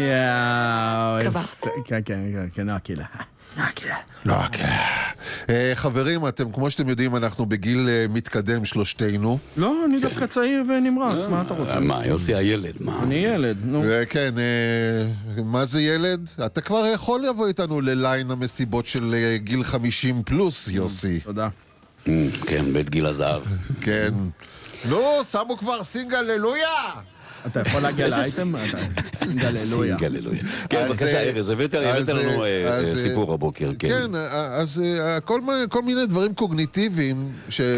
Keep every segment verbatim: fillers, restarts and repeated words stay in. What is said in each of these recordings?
יאו, קבעת. כן, כן, כן, נעקילה. נעקילה. נעקילה. חברים, אתם, כמו שאתם יודעים, אנחנו בגיל מתקדם שלושתנו. לא, אני דווקא צעיר ונמרץ, מה אתה רוצה? מה, יוסי הילד, מה? אני ילד, נו. כן, מה זה ילד? אתה כבר יכול לבוא איתנו לליין המסיבות של גיל חמישים פלוס, יוסי. תודה. כן, בית גיל הזהב. כן. נו, שמו כבר סינג הללויה! אתה יכול להגיע לאייטם? גללויה. גללויה. כן, בבקשה, ארז, הבאת לנו סיפור הבוקר. כן, אז כל מיני דברים קוגניטיביים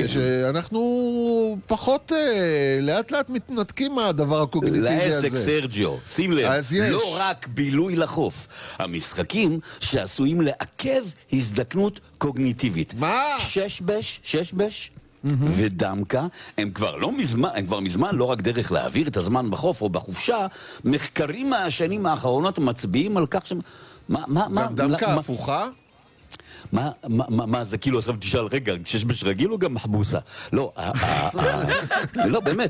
שאנחנו פחות לאט לאט מתנתקים מהדבר הקוגניטיבי הזה. לעסק, סרג'יו, שים לב, לא רק בילוי לחוף, המשחקים שעשויים לעכב הזדקנות קוגניטיבית. מה? ששבש, ששבש. ודמקה, הם כבר לא מזמן, הם כבר מזמן לא רק דרך להעביר את הזמן בחוף או בחופשה, מחקרים מהשנים האחרונות מצביעים על כך ש... מה, מה, מה, גם דמקה מה, הפוכה? מה, מה, מה, מה, זה כאילו, עכשיו תשאל, רגע, ששבש רגיל או גם מחבוסה? לא, לא, באמת.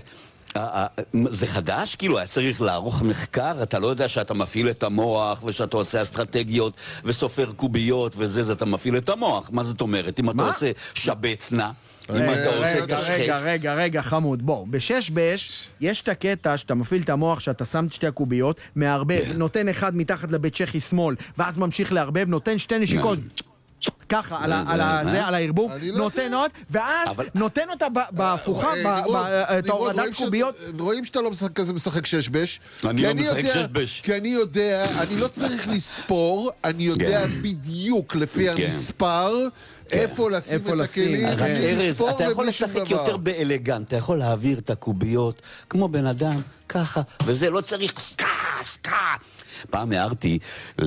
זה חדש? כאילו, היה צריך לערוך מחקר? אתה לא יודע שאתה מפעיל את המוח ושאתה עושה אסטרטגיות וסופר קוביות וזה, זה אתה מפעיל את המוח. מה זאת אומרת? אם אתה עושה שבצנה, אם אתה עושה קשחץ... רגע, רגע, רגע, חמוד, בוא, בשש בש יש את הקטע שאתה מפעיל את המוח, שאתה שם שתי הקוביות, מערבב, נותן אחד מתחת לבית צ'כי שמאל, ואז ממשיך לערבב, נותן שתי נשיקות ככה, על הערבוב, נותן עוד, ואז נותן אותה בהפוכה, את ההורדת קוביות. רואים שאתה לא כזה משחק שש בש? אני לא משחק שש בש. כי אני יודע, אני לא צריך לספור, אני יודע בדיוק לפי המספר, איפה לשים את הכלים. ארז, אתה יכול לשחק יותר באלגנט, אתה יכול להעביר את הקוביות כמו בן אדם, ככה, וזה לא צריך סקה, סקה. פעם הערתי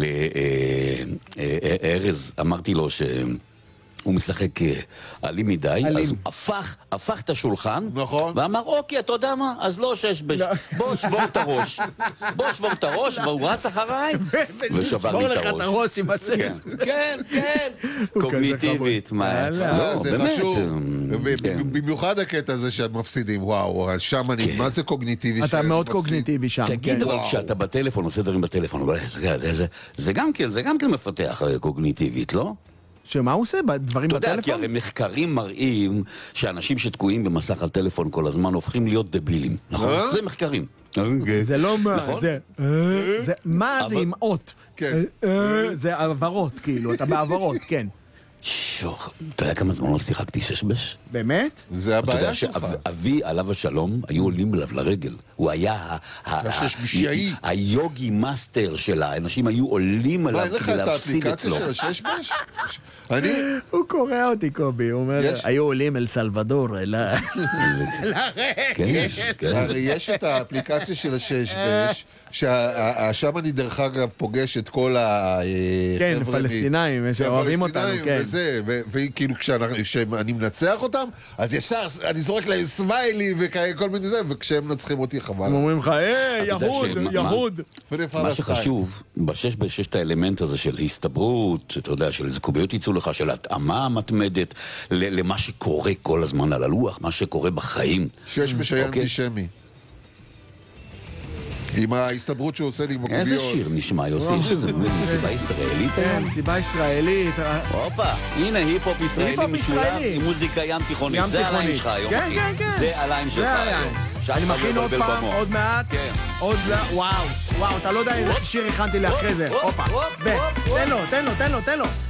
לארז, אמרתי לו שהוא משחק אלים מדי, אז הוא הפך, הפך את השולחן, ואמר, אוקיי, אתה יודע מה? אז לא שש בש, בוא שבור את הראש, בוא שבור את הראש, והוא רץ אחריי, ושבר לי את הראש. שבור לך את הראש עם השם. כן, כן, קוגניטיבית, מה? זה חשוב, במיוחד הקטע הזה שמפסידים, וואו, שם אני, מה זה קוגניטיבי? אתה מאוד קוגניטיבי שם. תגיד אבל כשאתה בטלפון, עושה דברים בטלפון, זה גם כן, זה גם כן מפתח קוגניטיבית, לא? שמה הוא עושה? דברים בטלפון? אתה יודע, כי הרי מחקרים מראים שאנשים שתקועים במסך על טלפון כל הזמן הופכים להיות דבילים, נכון? זה מחקרים. זה לא מה, זה... מה זה עם אות? זה עברות, כאילו, אתה בעברות, כן. שוך, אתה יודע כמה זמן לא שיחקתי ששבש? באמת? זה הבעיה שלך. אתה יודע שאבי עליו השלום היו עולים אליו לרגל. הוא היה היוגי מאסטר של האנשים, היו עולים עליו כדי להפסיד אצלו. מה, אין לך את האפליקציה של השש בש? הוא קורא אותי, קובי, הוא אומר, היו עולים אל סלבדור, לרגל. הרי יש את האפליקציה של השש בש, ששם אני דרך אגב פוגש את כל החבר'ה... כן, פלסטינאים, שאוהבים אותנו, כן. וכאילו כשאני מנצח אותם, אז ישר אני זורק להם סמיילי וכל מיני זה, וכשהם מנצחים אותי חבל. הם אומרים לך, היי, יהוד, יהוד. מה שחשוב, בשש בש יש את האלמנט הזה של הסתברות, אתה יודע, של איזה קוביות יצאו לך, של התאמה מתמדת למה שקורה כל הזמן על הלוח, מה שקורה בחיים. שש בש היה אנטישמי. עם ההסתברות שהוא עושה לי עם הקוביות. איזה שיר נשמע, יוסי? יש איזה מסיבה ישראלית היום? מסיבה ישראלית. הופה, הנה היפ-הופ ישראלי משולב עם מוזיקה ים תיכונית. זה הליין שלך היום, אחי. כן, כן, כן. זה הליין שלך היום. אני מכין עוד פעם, עוד מעט. עוד לא, וואו, וואו, אתה לא יודע איזה שיר הכנתי לאחרי זה. הופה. תן לו, תן לו, תן לו, תן לו.